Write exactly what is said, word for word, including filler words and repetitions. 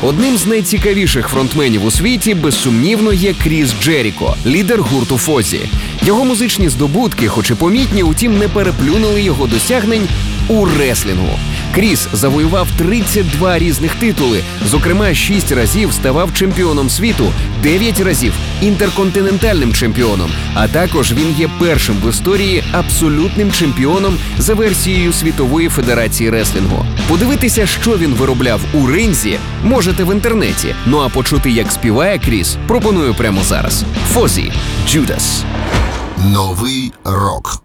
Одним з найцікавіших фронтменів у світі, безсумнівно, є Кріс Джеріко, лідер гурту Фозі. Його музичні здобутки, хоч і помітні, утім не переплюнули його досягнень у реслінгу. Кріс завоював тридцять два різних титули, зокрема, шість разів ставав чемпіоном світу, дев'ять разів інтерконтинентальним чемпіоном, а також він є першим в історії абсолютним чемпіоном за версією Світової федерації реслінгу. Подивитися, що він виробляв у ринзі, можете в інтернеті. Ну а почути, як співає Кріс, пропоную прямо зараз. Фозі, Judas. Новий рок.